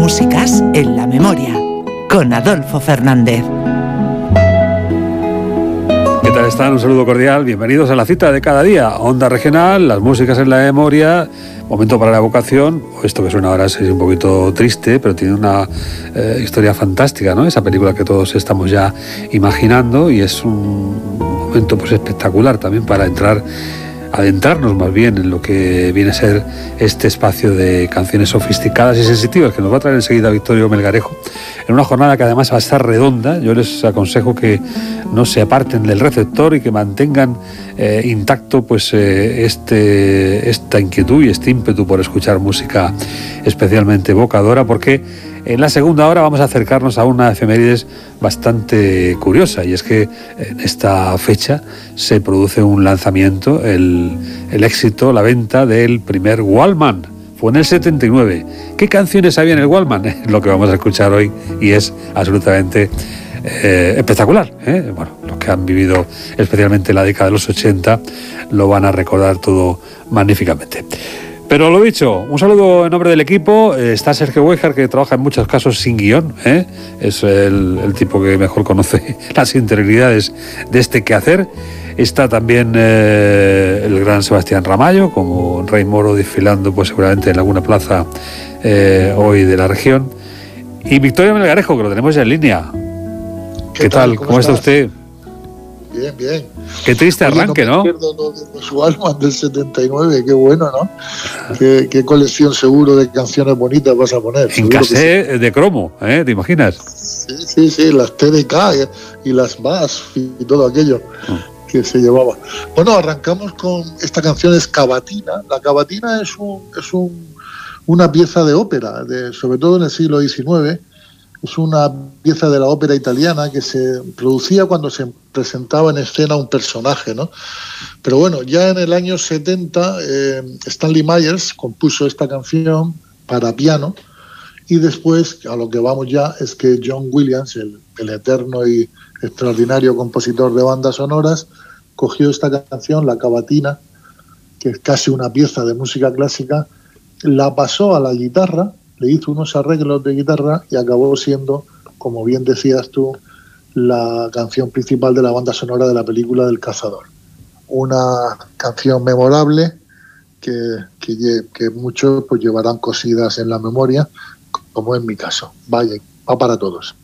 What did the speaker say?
Músicas en la memoria, con Adolfo Fernández. ¿Qué tal están? Un saludo cordial. Bienvenidos a la cita de cada día. Onda Regional, las músicas en la memoria, momento para la evocación. Esto que suena ahora es un poquito triste, pero tiene una historia fantástica, ¿no? Esa película que todos estamos ya imaginando, y es un momento pues espectacular también para adentrarnos más bien en lo que viene a ser este espacio de canciones sofisticadas y sensitivas que nos va a traer enseguida Victorio Melgarejo, en una jornada que además va a estar redonda. Yo les aconsejo que no se aparten del receptor y que mantengan intacto pues esta inquietud y este ímpetu por escuchar música especialmente evocadora, porque en la segunda hora vamos a acercarnos a una efemérides bastante curiosa, y es que en esta fecha se produce un lanzamiento, el éxito, la venta del primer Walkman. Fue en el 79. ¿Qué canciones había en el Walkman? Lo que vamos a escuchar hoy, y es absolutamente espectacular, ¿eh? Bueno, los que han vivido especialmente la década de los 80 lo van a recordar todo magníficamente. Pero lo dicho, un saludo en nombre del equipo. Está Sergio Huéjar, que trabaja en muchos casos sin guión, ¿eh? Es el tipo que mejor conoce las interioridades de este quehacer. Está también el gran Sebastián Ramallo, como Rey Moro, desfilando pues seguramente en alguna plaza hoy de la región. Y Victorio Melgarejo, que lo tenemos ya en línea. ¿Qué tal? ¿Cómo está usted? Bien, bien. Qué triste arranque, ¿no? No me acuerdo de su álbum del 79, qué bueno, ¿no? Qué colección seguro de canciones bonitas vas a poner. En cassette de cromo, ¿te imaginas? Sí, las TDK y las BAS y todo aquello que se llevaba. Bueno, arrancamos con esta canción, es Cavatina. La Cavatina es una pieza de ópera, sobre todo en el siglo XIX. Es una pieza de la ópera italiana que se producía cuando se presentaba en escena un personaje, ¿no? Pero bueno, ya en el año 70 Stanley Myers compuso esta canción para piano, y después, a lo que vamos ya, es que John Williams, el eterno y extraordinario compositor de bandas sonoras, cogió esta canción, la Cavatina, que es casi una pieza de música clásica, la pasó a la guitarra, le hizo unos arreglos de guitarra y acabó siendo, como bien decías tú, la canción principal de la banda sonora de la película del Cazador. Una canción memorable que muchos pues llevarán cosidas en la memoria, como en mi caso. Vaya, va para todos.